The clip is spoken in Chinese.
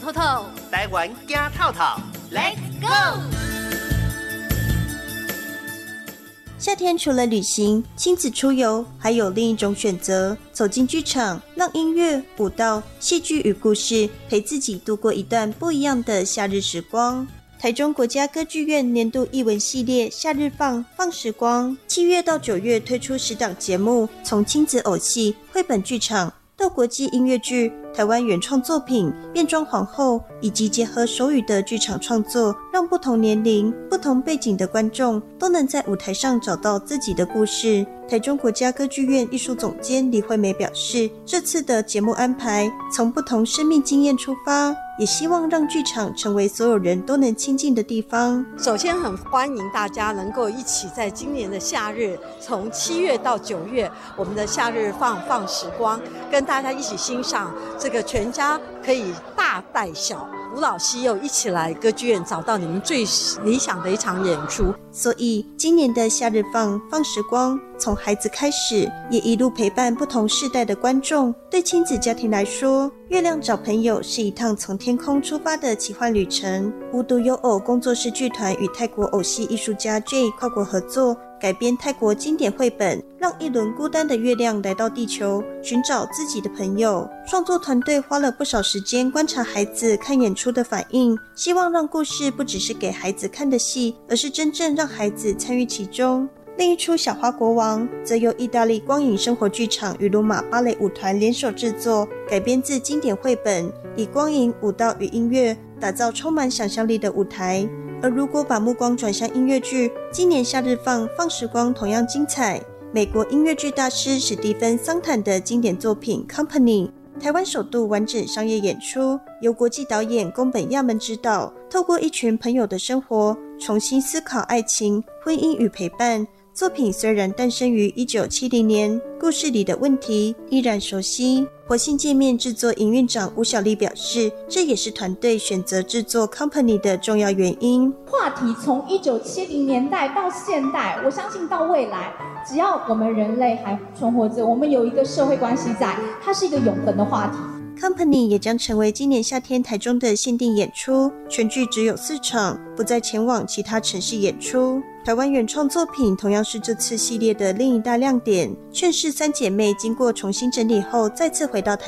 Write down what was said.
透透， 台湾惊透透 ，Let's go！ 夏天除了旅行、亲子出游，还有另一种选择，走进剧场，让音乐、舞蹈、戏剧与故事陪自己度过一段不一样的夏日时光。台中国家歌剧院年度艺文系列夏日放时光，7月到9月推出10档节目，从亲子偶戏、绘本剧场到国际音乐剧、台湾原创作品、变装皇后，以及结合手语的剧场创作，让不同年龄、不同背景的观众都能在舞台上找到自己的故事。台中国家歌剧院艺术总监李惠美表示，这次的节目安排从不同生命经验出发，也希望让剧场成为所有人都能亲近的地方。 首先很欢迎大家能够一起在今年的夏日，从7月到9月，我们的夏日放时光，跟大家一起欣赏这个全家可以大带小扶老携幼一起来歌剧院找到你们最理想的一场演出。 所以今年的夏日放时光，从孩子开始，也一路陪伴不同世代的观众。对亲子家庭来说，月亮找朋友是一趟从天空出发的奇幻旅程。无独有偶工作室剧团与泰国偶戏艺术家 J 跨国合作，改编泰国经典绘本，让一轮孤单的月亮来到地球，寻找自己的朋友。创作团队花了不少时间观察孩子看演出的反应，希望让故事不只是给孩子看的戏，而是真正让孩子参与其中。另一出《小花国王》则由意大利光影生活剧场与罗马芭蕾舞团联手制作，改编自经典绘本，以光影、舞蹈与音乐打造充满想象力的舞台。而如果把目光转向音乐剧，今年夏日放时光同样精彩。美国音乐剧大师史蒂芬·桑坦的经典作品《Company》，台湾首度完整商业演出，由国际导演宫本亚门执导，透过一群朋友的生活，重新思考爱情、婚姻与陪伴。作品虽然诞生于1970年，故事里的问题依然熟悉。活性界面制作营运长吴小丽表示，这也是团队选择制作 Company 的重要原因。 话题从1970年代到现代，我相信到未来，只要我们人类还存活着，我们有一个社会关系在，它是一个永恒的话题。 Company 也将成为今年夏天台中的限定演出，全剧只有4场，不再前往其他城市演出。台湾原创作品同样是这次系列的另一大亮点，《劝世三姐妹》经过重新整理后再次回到台